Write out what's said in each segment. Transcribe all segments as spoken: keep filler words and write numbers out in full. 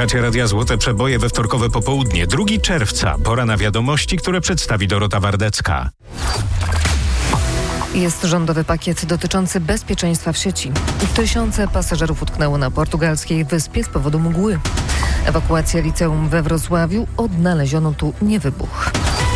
Słuchacie Radia Złote Przeboje we wtorkowe popołudnie. drugiego czerwca. Pora na wiadomości, które przedstawi Dorota Wardecka. Jest rządowy pakiet dotyczący bezpieczeństwa w sieci. Tysiące pasażerów utknęło na portugalskiej wyspie z powodu mgły. Ewakuacja liceum we Wrocławiu. Odnaleziono tu niewybuch.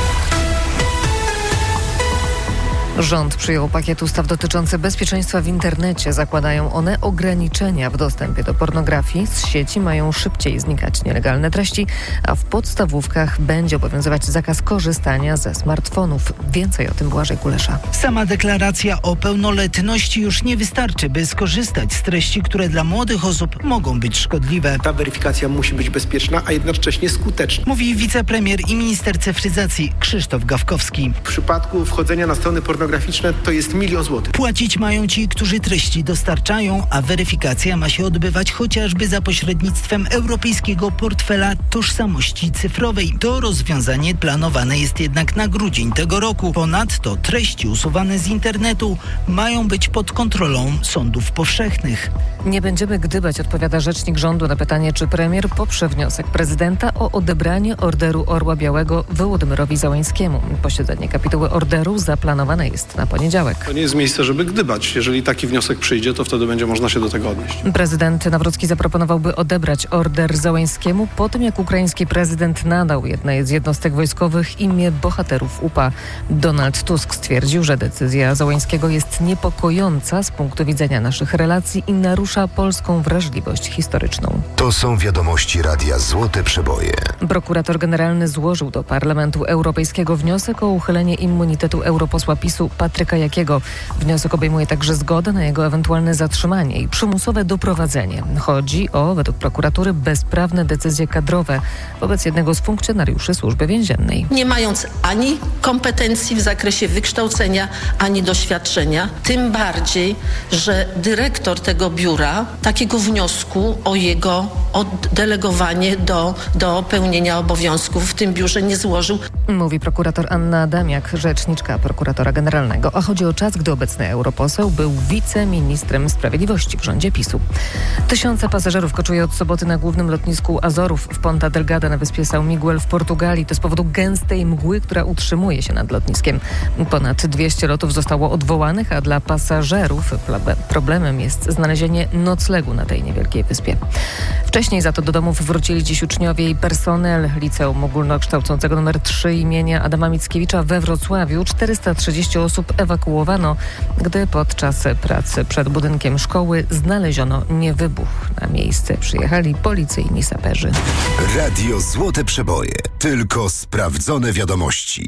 Rząd przyjął pakiet ustaw dotyczący bezpieczeństwa w internecie. Zakładają one ograniczenia w dostępie do pornografii. Z sieci mają szybciej znikać nielegalne treści, a w podstawówkach będzie obowiązywać zakaz korzystania ze smartfonów. Więcej o tym Błażej Kulesza. Sama deklaracja o pełnoletności już nie wystarczy, by skorzystać z treści, które dla młodych osób mogą być szkodliwe. Ta weryfikacja musi być bezpieczna, a jednocześnie skuteczna. Mówi wicepremier i minister cyfryzacji Krzysztof Gawkowski. W przypadku wchodzenia na strony pornograficzne to jest milion złotych. Płacić mają ci, którzy treści dostarczają, a weryfikacja ma się odbywać chociażby za pośrednictwem Europejskiego Portfela Tożsamości Cyfrowej. To rozwiązanie planowane jest jednak na grudzień tego roku. Ponadto treści usuwane z internetu mają być pod kontrolą sądów powszechnych. Nie będziemy gdybać, odpowiada rzecznik rządu na pytanie, czy premier poprze wniosek prezydenta o odebranie Orderu Orła Białego Wołodymyrowi Załańskiemu. Posiedzenie kapituły orderu zaplanowane jest na poniedziałek. To nie jest miejsce, żeby gdybać. Jeżeli taki wniosek przyjdzie, to wtedy będzie można się do tego odnieść. Prezydent Nawrocki zaproponował, by odebrać order Załańskiemu po tym, jak ukraiński prezydent nadał jednej z jednostek wojskowych imię bohaterów U P A. Donald Tusk stwierdził, że decyzja Załańskiego jest niepokojąca z punktu widzenia naszych relacji i narusza polską wrażliwość historyczną. To są wiadomości Radia Złote Przeboje. Prokurator generalny złożył do Parlamentu Europejskiego wniosek o uchylenie immunitetu europosła PiSu Patryka Jakiego. Wniosek obejmuje także zgodę na jego ewentualne zatrzymanie i przymusowe doprowadzenie. Chodzi o, według prokuratury, bezprawne decyzje kadrowe wobec jednego z funkcjonariuszy Służby Więziennej. Nie mając ani kompetencji w zakresie wykształcenia, ani doświadczenia, tym bardziej, że dyrektor tego biura takiego wniosku o jego oddelegowanie do, do pełnienia obowiązków w tym biurze nie złożył. Mówi prokurator Anna Adamiak, rzeczniczka prokuratora generalnego, a chodzi o czas, gdy obecny europoseł był wiceministrem sprawiedliwości w rządzie PiSu. Tysiące pasażerów koczuje od soboty na głównym lotnisku Azorów w Ponta Delgada na wyspie São Miguel w Portugalii. To z powodu gęstej mgły, która utrzymuje się nad lotniskiem. Ponad dwieście lotów zostało odwołanych, a dla pasażerów problemem jest znalezienie noclegu na tej niewielkiej wyspie. Wcześniej za to do domów wrócili dziś uczniowie i personel Liceum Ogólnokształcącego nr trzy imienia Adama Mickiewicza we Wrocławiu. czterysta trzydzieści osób ewakuowano, gdy podczas pracy przed budynkiem szkoły znaleziono niewybuch. Na miejsce przyjechali policyjni saperzy. Radio Złote Przeboje. Tylko sprawdzone wiadomości.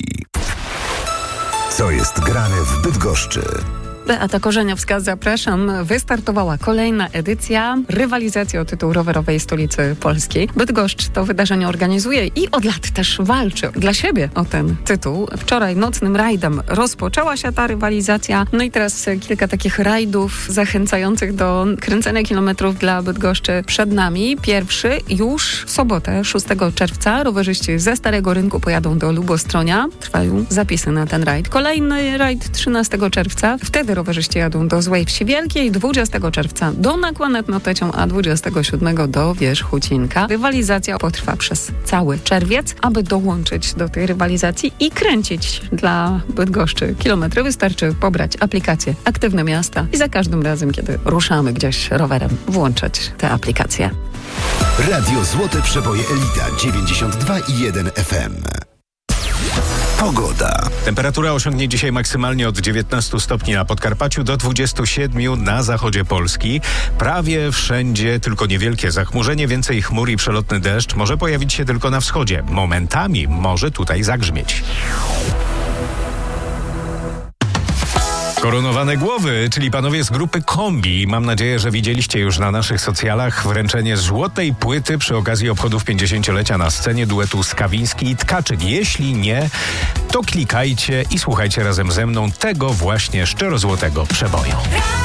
Co jest grane w Bydgoszczy? Beata Korzeniowska, zapraszam. Wystartowała kolejna edycja rywalizacji o tytuł rowerowej stolicy polskiej. Bydgoszcz to wydarzenie organizuje i od lat też walczy dla siebie o ten tytuł. Wczoraj nocnym rajdem rozpoczęła się ta rywalizacja. No i teraz kilka takich rajdów zachęcających do kręcenia kilometrów dla Bydgoszczy przed nami. Pierwszy już w sobotę, szóstego czerwca. Rowerzyści ze Starego Rynku pojadą do Lubostronia. Trwają zapisy na ten rajd. Kolejny rajd trzynastego czerwca. Wtedy rowerzyści jadą do Złej Wsi Wielkiej, dwudziestego czerwca do Nakłanet nad Tecią, a dwudziestego siódmego do Wierzchucinka. Rywalizacja potrwa przez cały czerwiec. Aby dołączyć do tej rywalizacji i kręcić dla Bydgoszczy kilometry, wystarczy pobrać aplikację Aktywne Miasta i za każdym razem, kiedy ruszamy gdzieś rowerem, włączać tę aplikację. Radio Złote Przeboje Elita dziewięćdziesiąt dwa i jeden F M. Pogoda. Temperatura osiągnie dzisiaj maksymalnie od dziewiętnastu stopni na Podkarpaciu do dwudziestu siedmiu na zachodzie Polski. Prawie wszędzie tylko niewielkie zachmurzenie, więcej chmur i przelotny deszcz może pojawić się tylko na wschodzie. Momentami może tutaj zagrzmieć. Koronowane głowy, czyli panowie z grupy Kombi. Mam nadzieję, że widzieliście już na naszych socjalach wręczenie złotej płyty przy okazji obchodów pięćdziesięciolecia na scenie duetu Skawiński i Tkaczyk. Jeśli nie, to klikajcie i słuchajcie razem ze mną tego właśnie szczerozłotego przeboju.